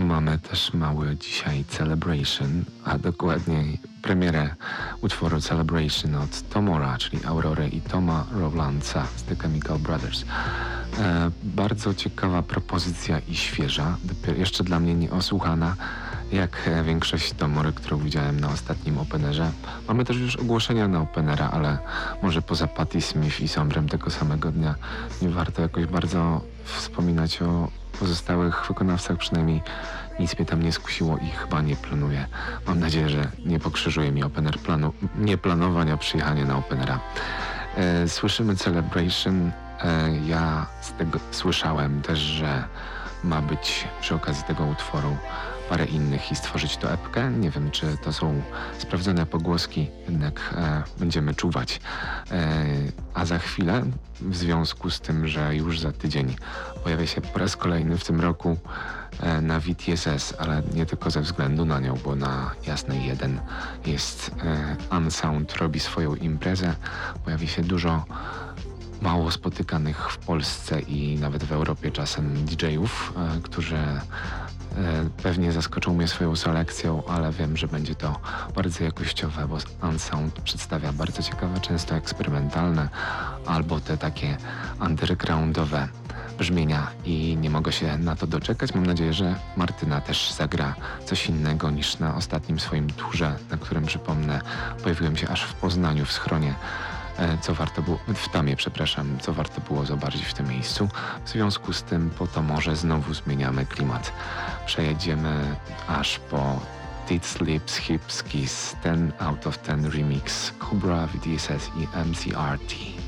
mamy też mały dzisiaj celebration, a dokładniej premierę utworu Celebration od Tomora, czyli Aurory i Toma Rowlandsa z The Chemical Brothers. Bardzo ciekawa propozycja i świeża, jeszcze dla mnie nieosłuchana, jak większość Tomory, którą widziałem na ostatnim openerze. Mamy też już ogłoszenia na openera, ale może poza Patti Smith i Sombrem tego samego dnia nie warto jakoś bardzo wspominać o pozostałych wykonawcach, przynajmniej nic mnie tam nie skusiło i chyba nie planuję. Mam nadzieję, że nie pokrzyżuje mi opener nieplanowania przyjechania na openera. Słyszymy Celebration. Ja z tego słyszałem też, że ma być przy okazji tego utworu parę innych i stworzyć to epkę. Nie wiem, czy to są sprawdzone pogłoski, jednak będziemy czuwać. A za chwilę, w związku z tym, że już za tydzień pojawia się po raz kolejny w tym roku na VTSS, ale nie tylko ze względu na nią, bo na Jasnej 1 jest Unsound, robi swoją imprezę. Pojawi się dużo mało spotykanych w Polsce i nawet w Europie czasem DJ-ów, którzy pewnie zaskoczą mnie swoją selekcją, ale wiem, że będzie to bardzo jakościowe, bo Unsound przedstawia bardzo ciekawe, często eksperymentalne albo te takie undergroundowe brzmienia i nie mogę się na to doczekać. Mam nadzieję, że Martyna też zagra coś innego niż na ostatnim swoim turze, na którym, przypomnę, pojawiłem się aż w Poznaniu w schronie, w Tamie, co warto było zobaczyć w tym miejscu. W związku z tym po to może znowu zmieniamy klimat. Przejedziemy aż po Tits, Lips, Hips, Kiss, 10 out of 10 remix, Cobra, VTSS i MCRT.